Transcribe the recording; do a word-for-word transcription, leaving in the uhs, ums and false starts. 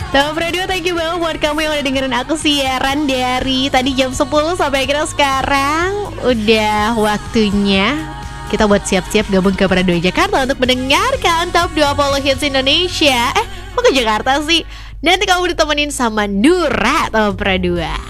Top Radio, thank you banget buat kamu yang udah dengerin aku siaran dari tadi jam sepuluh sampai akhirnya sekarang. Udah waktunya kita buat siap-siap gabung ke Radio Jakarta untuk mendengarkan Top dua puluh Hits Indonesia. Eh, mau ke Jakarta sih? Nanti kamu ditemenin sama Nura Top dua.